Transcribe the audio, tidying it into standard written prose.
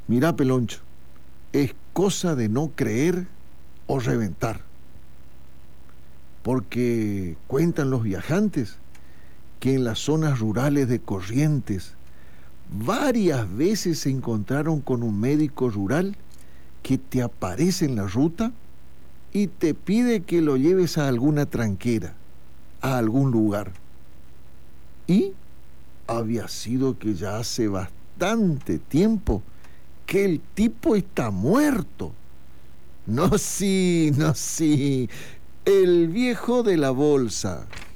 Mirá, Peloncho, es cosa de no creer o reventar, porque cuentan los viajantes que en las zonas rurales de Corrientes varias veces se encontraron con un médico rural que te aparece en la ruta y te pide que lo lleves a alguna tranquera, a algún lugar. Y había sido que ya hace bastante tiempo que el tipo está muerto. No, sí, no, sí. El viejo de la bolsa.